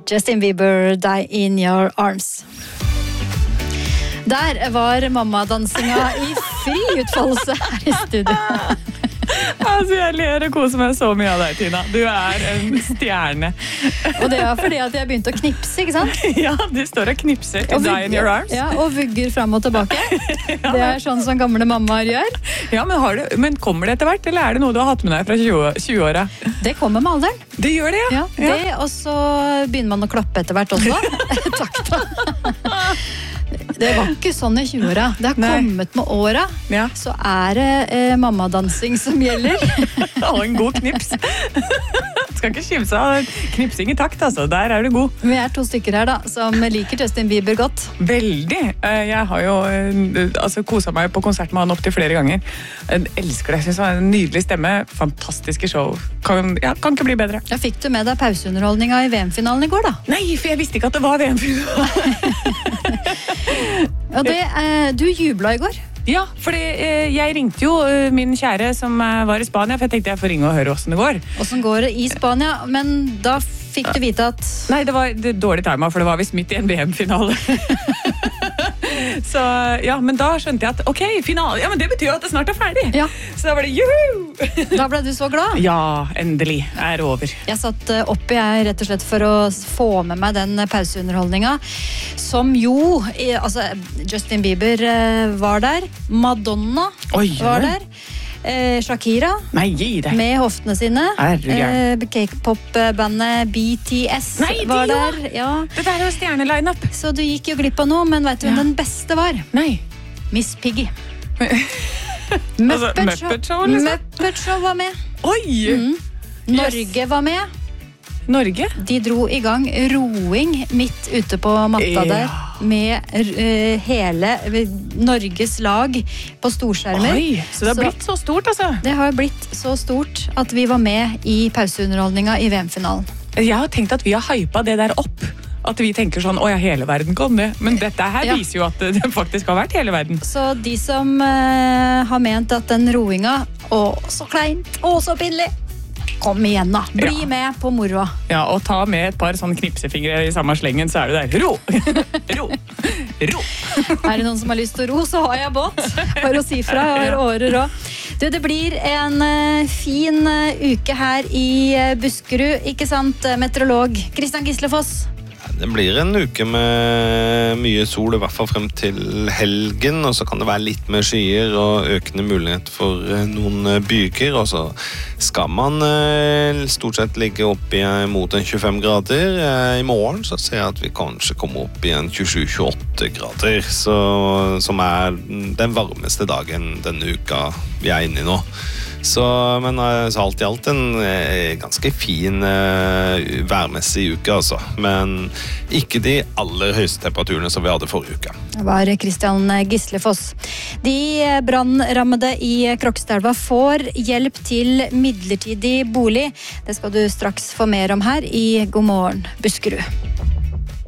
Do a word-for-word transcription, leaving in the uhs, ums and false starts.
Justin Bieber, Die in Your Arms. Der var mammadansinga i fri utfoldelse her i studio. Altså, jeg ler og koser meg så mye av deg, Tina. Du er en stjerne. Og det var fordi at jeg begynte å knipse, ikke sant? Ja, du står og knipser til Die in Your Arms. Ja, og vugger frem og tilbake. Det er sånn som gamle mammaer gjør. Ja, men, har du, men kommer det etter hvert, eller er det noe du har hatt med deg fra tjue-åra? Det kommer med alderen. Det gjør det, ja. Ja, det, og så begynner man å klappe etter hvert også. Takk da. Det var ikke sånn i tjue-åra. Det har kommet med åra. Ja. Så er det eh, mammadansing som gjelder. Og en god knips. Skal ikke skimse av knipsing i takt, altså. Der er du god. Vi er to stykker her da, som liker Justin Bieber godt. Veldig. Jeg har jo altså, koset meg på konsert med han opp til flere ganger. Jeg elsker det. Jeg synes han har en nydelig stemme. Fantastiske show. Kan, ja, kan ikke bli bedre. Ja, fikk du med deg pauseunderholdninga i V M-finalen i går da? Nei, for jeg visste ikke at det var V M-finalen. Og det, eh, du jubla i går. Ja, fordi eh, jeg ringte jo eh, min kjære som eh, var i Spania, for jeg tenkte jeg får ringe og høre hvordan det går. Hvordan går det i Spania? Men da fikk du vite at... Nei, det var det dårlig timet, for det var visst midt i en V M-finale. Så ja, men da skjønte jeg at ok, finale, ja, men det betyr jo at det snart er ferdig. Ja. Så da var det juhu! Da ble du så glad. Ja, endelig er over. Jeg satt oppe jeg rett og slett for å få med meg den pauseunderholdninga, som jo, altså Justin Bieber var der, Madonna Oi, var oi. der, eh, Shakira Nei, gi deg. med hoftene sine, Herregud. eh, K-pop-bandet B T S Nei, de var jo! der. Ja. Det der er jo stjerne-line-up. Så du gikk jo glipp av noe, men vet du hvem Ja. den beste var? Nei. Miss Piggy. Altså, Muppet Show, liksom? Muppet Show var med. Oi! Mm. Norge var med. Norge? De dro i gang roing midt ute på matta Ja. der med uh, hele Norges lag på storskjermer. Oi, så det har Så- blitt så stort, altså. Det har blitt så stort at vi var med i pauseunderholdninga i V M-finalen. Jeg har tenkt at vi har hypet det der opp. At vi tenker sånn, å ja, hele verden kom det. Men dette her Ja. viser jo at det faktisk har vært hele verden. Så de som uh, har ment at den roinga, å, så kleint, å, så pinlig, kom igjen da. Bli Ja. med på moroa. Ja, og ta med et par sånne knipsefingre i samme slengen, så er du der. Ro! Ro! Ro! Er det noen som har lyst til å ro, så har jeg båt. For å si fra, jeg har årer også. Du, det blir en uh, fin uh, uke her i uh, Buskerud, ikke sant, meteorolog Kristian Gislefoss? Det blir en uke med mye sol, i hvert fall frem til helgen, og så kan det være litt mer skyer og økende mulighet for noen byger, og så skal man stort sett ligge opp i, mot en tjuefem grader. I morgen så ser jeg at vi kanskje kommer opp i en tjuesju til tjueåtte grader, så, som er den varmeste dagen denne uka vi er inne i nå. Så, men så alt i alt en eh, ganske fin eh, værmessig uke, altså. Men ikke de aller høyeste temperaturene som vi hadde forrige uke. Det var Kristian Gislefoss. De brannrammede i Krokstadelva får hjelp til midlertidig bolig. Det skal du straks få mer om her i God morgen Buskerud.